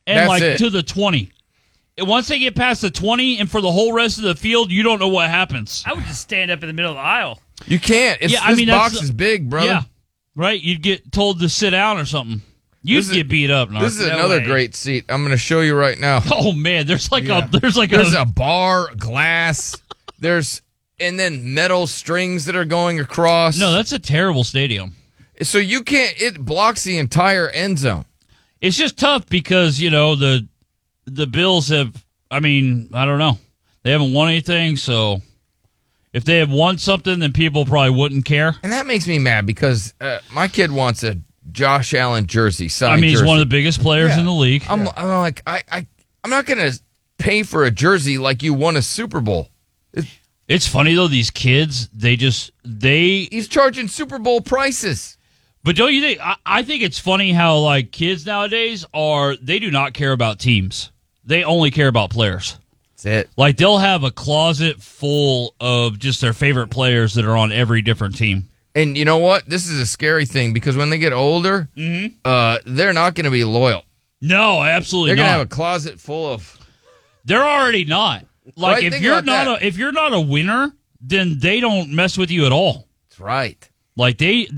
and That's like it. to the 20. And once they get past the 20 and for the whole rest of the field, you don't know what happens. I would just stand up in the middle of the aisle. You can't. This box is big, brother. Yeah, right? You'd get told to sit down or something. You'd get beat up. Narc. This is another great seat. I'm going to show you right now. Oh man, there's a bar, glass. And then metal strings that are going across. No, that's a terrible stadium. So you can't. It blocks the entire end zone. It's just tough because the Bills have. I mean, I don't know. They haven't won anything, so if they had won something, then people probably wouldn't care. And that makes me mad because my kid wants a Josh Allen jersey. I mean, he's one of the biggest players in the league. I'm like, I'm not going to pay for a jersey like you won a Super Bowl. It's funny though; these kids, he's charging Super Bowl prices. But don't you think? I think it's funny how like kids nowadays they do not care about teams; they only care about players. That's it. Like they'll have a closet full of just their favorite players that are on every different team. And you know what? This is a scary thing because when they get older, they're not going to be loyal. No, absolutely not. They're going to have a closet full of. They're already not. Like right? if you're not a winner, then they don't mess with you at all. That's right. Like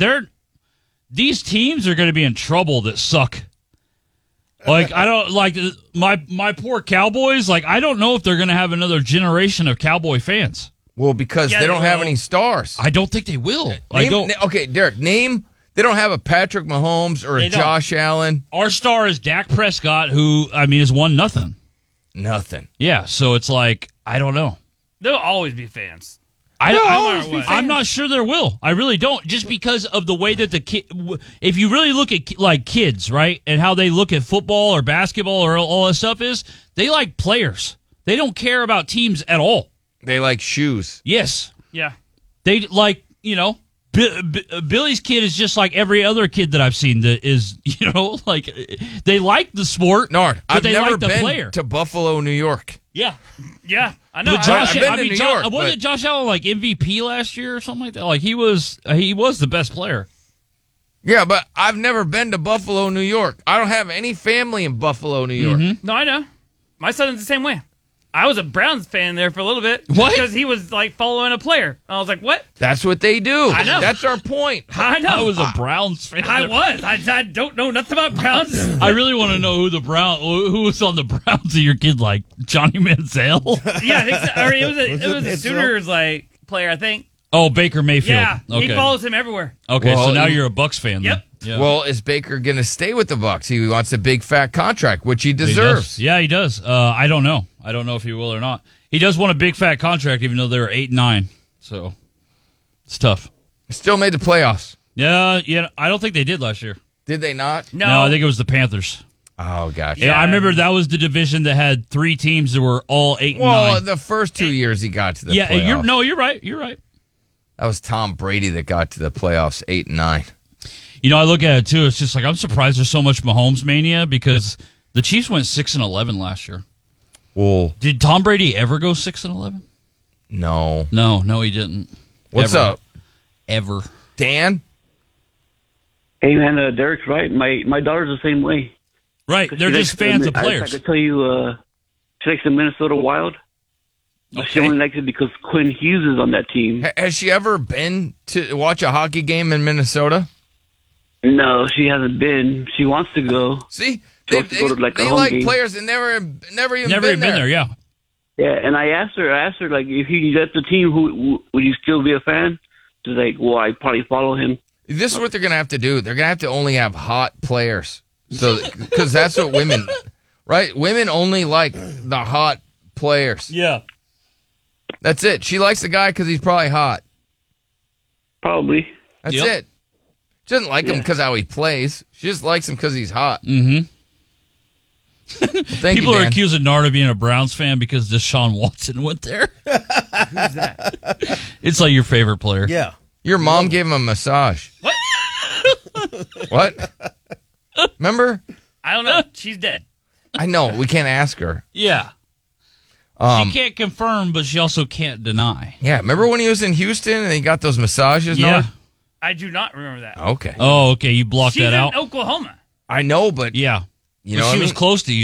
these teams are going to be in trouble that suck. Like I don't like my poor Cowboys. Like I don't know if they're going to have another generation of Cowboy fans. Well, because they don't have any stars. I don't think they will. Okay, Derek, name. They don't have a Patrick Mahomes or a Josh Allen. Our star is Dak Prescott, who has won nothing. Nothing. Yeah, so it's like I don't know. There'll always be fans. I'm not sure there will. I really don't. Just because of the way that if you really look at like kids, right, and how they look at football or basketball or all that stuff they like players. They don't care about teams at all. They like shoes. Yes. Yeah. They like Billy's kid is just like every other kid that I've seen that is like they like the sport. Nard, but I've they never like the been player. to Buffalo, New York. Yeah, I know. But I've been to New York. Wasn't Josh Allen like MVP last year or something like that? Like he was the best player. Yeah, but I've never been to Buffalo, New York. I don't have any family in Buffalo, New York. No, I know. My son's the same way. I was a Browns fan there for a little bit. What? Because he was like following a player. I was like, what? That's what they do. I know. That's our point. I know. I was a Browns fan. I was. I don't know nothing about Browns. I really want to know who was on the Browns of your kid, like Johnny Manziel. Yeah, I think so. Or it was a Sooners like player, I think. Oh, Baker Mayfield. Yeah, okay. he follows him everywhere. Okay, so now you're a Bucs fan. Yep. Then. Yeah. Well, is Baker going to stay with the Bucs? He wants a big fat contract, which he deserves. He does. I don't know. I don't know if he will or not. He does want a big fat contract, even though they're 8-9. So it's tough. Still made the playoffs. Yeah. I don't think they did last year. Did they not? No, I think it was the Panthers. Oh, gosh. Yeah, I remember that was the division that had 3 teams that were all 8-9. Well, the first 2 years he got to the playoffs. You're right. You're right. That was Tom Brady that got to the playoffs 8-9. I look at it too. It's just like I'm surprised there's so much Mahomes mania because the Chiefs went 6-11 last year. Well, did Tom Brady ever go 6-11? No, he didn't. What's up, Ever, Dan? Hey man, Derek's right. My daughter's the same way. Right, they're just fans of players. I could tell you, she likes the Minnesota Wild. Okay. She only likes it because Quinn Hughes is on that team. Has she ever been to watch a hockey game in Minnesota? No, she hasn't been. She wants to go. See, they like players that never even been there. Yeah, and I asked her, like, if he left the team, who would you still be a fan? She's like, well, I'd probably follow him. This is what they're gonna have to do. They're gonna have to only have hot players, so because that's what women, right? Women only like the hot players. Yeah, that's it. She likes the guy because he's probably hot. Probably. That's it. She doesn't like him because how he plays. She just likes him because he's hot. Mm-hmm. Well, People are accusing Nard of being a Browns fan because Deshaun Watson went there. Who's that? It's like your favorite player. Yeah. Your mom gave him a massage. What? What? Remember? I don't know. She's dead. I know. We can't ask her. Yeah. She can't confirm, but she also can't deny. Yeah. Remember when he was in Houston and he got those massages? Yeah. Nard? I do not remember that. Okay. Oh, okay. You blocked She's that out. in Oklahoma. I know, but yeah, you know, she was close to you.